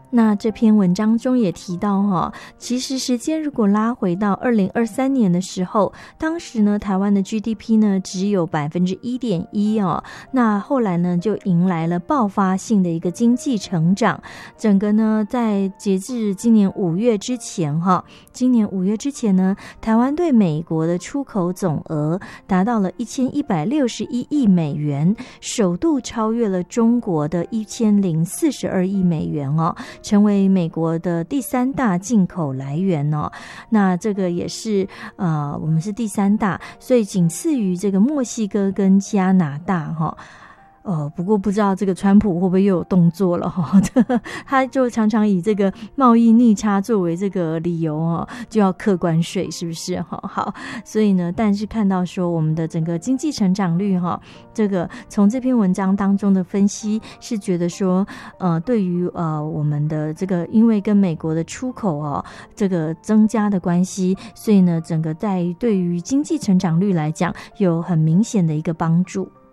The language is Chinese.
那这篇文章中也提到其实时间如果拉回到2023年的时候，当时呢台湾的 GDP 呢只有 1.1% 那后来呢就迎来了爆发性的一个经济成长。整个呢在截至今年5月之前呢，台湾对美国的出口总额达到了1161亿美元，首度超越了中国的1042亿美元成为美国的第3大进口来源那这个也是我们是第3大，所以仅次于这个墨西哥跟加拿大不过不知道这个川普会不会又有动作了他就常常以这个贸易逆差作为这个理由就要课关税，是不是好，所以呢，但是看到说我们的整个经济成长率这个从这篇文章当中的分析是觉得说对于我们的这个因为跟美国的出口这个增加的关系，所以呢整个对于经济成长率来讲有很明显的一个帮助。